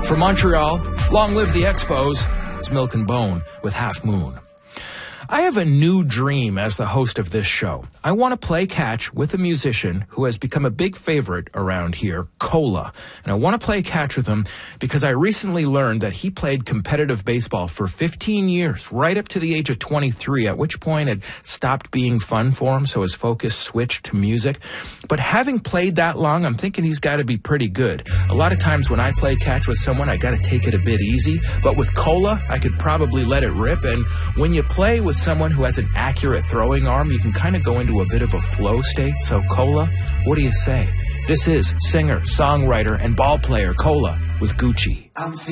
From Montreal, long live the Expos. It's Milk and Bone with Half Moon. I have a new dream as the host of this show. I want to play catch with a musician who has become a big favorite around here, Cola. And I want to play catch with him because I recently learned that he played competitive baseball for 15 years, right up to the age of 23, at which point it stopped being fun for him, so his focus switched to music. But having played that long, I'm thinking he's got to be pretty good. A lot of times when I play catch with someone, I got to take it a bit easy. But with Cola, I could probably let it rip. And when you play with someone who has an accurate throwing arm, you can kind of go into a bit of a flow state. So Cola, what do you say? This is singer, songwriter, and ball player Cola with Gucci.